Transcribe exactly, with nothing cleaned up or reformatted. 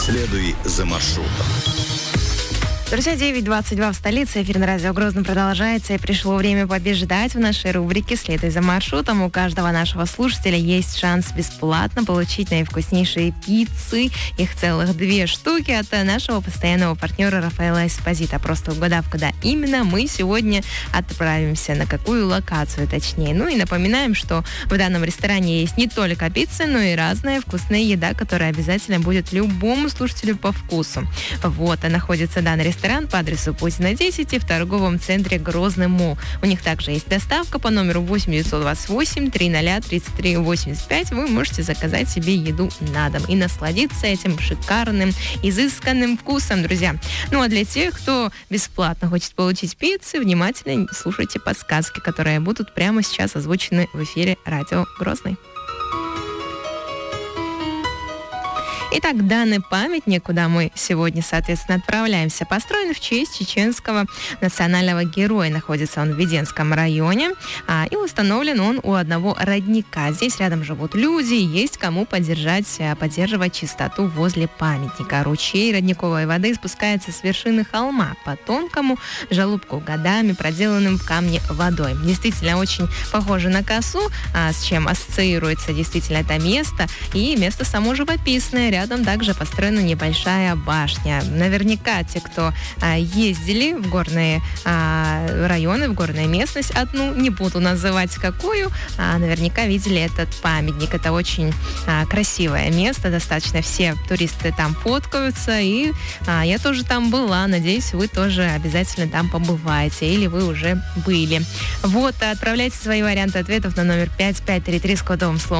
Следуй за маршрутом. Друзья, девять двадцать два в столице. Эфир на радио Грозный продолжается. И пришло время побеждать в нашей рубрике «Следуй за маршрутом». У каждого нашего слушателя есть шанс бесплатно получить наивкуснейшие пиццы. Их целых две штуки от нашего постоянного партнера Рафаэла Эспозито. Просто угадав, куда именно, мы сегодня отправимся, на какую локацию точнее. Ну и напоминаем, что в данном ресторане есть не только пицца, но и разная вкусная еда, которая обязательно будет любому слушателю по вкусу. Вот, а находится данный ресторан Ресторан по адресу Путина, десять в торговом центре Грозный Молл. У них также есть доставка по номеру восемь девятьсот двадцать восемь триста тридцать три восемьдесят пять. Вы можете заказать себе еду на дом и насладиться этим шикарным, изысканным вкусом, друзья. Ну а для тех, кто бесплатно хочет получить пиццы, внимательно слушайте подсказки, которые будут прямо сейчас озвучены в эфире радио Грозный. Итак, данный памятник, куда мы сегодня, соответственно, отправляемся, построен в честь чеченского национального героя. Находится он в Веденском районе, а, и установлен он у одного родника. Здесь рядом живут люди, и есть кому поддержать, поддерживать чистоту возле памятника. Ручей родниковой воды спускается с вершины холма по тонкому желобку, годами проделанным в камне водой. Действительно, очень похоже на косу, а, с чем ассоциируется действительно это место, и место само живописное. Рядом также построена небольшая башня. Наверняка те, кто а, ездили в горные а, районы, в горную местность, одну, не буду называть какую, а, наверняка видели этот памятник. Это очень а, красивое место, достаточно все туристы там фоткаются, и а, я тоже там была. Надеюсь, вы тоже обязательно там побываете, или вы уже были. Вот, отправляйте свои варианты ответов на номер пять пять три три с кодовым словом